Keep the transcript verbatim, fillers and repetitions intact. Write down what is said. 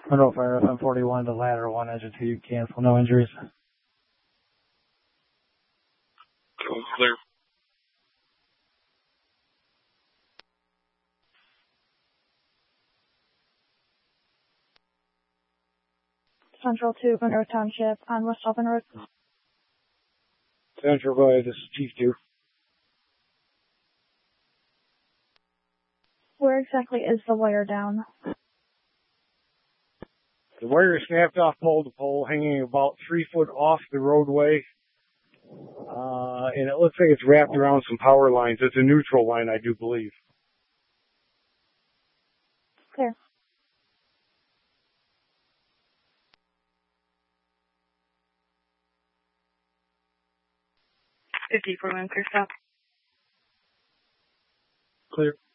Monroe Fire F M forty-one to ladder one, engine two, cancel, no injuries. Clear. Central to Monroe Township on West Elvin Road. Central, go ahead, this is Chief two. Where exactly is the wire down? The wire is snapped off pole to pole, hanging about three foot off the roadway. Uh, and it looks like it's wrapped around some power lines. It's a neutral line, I do believe. Clear. fifty for one, clear stop. Clear.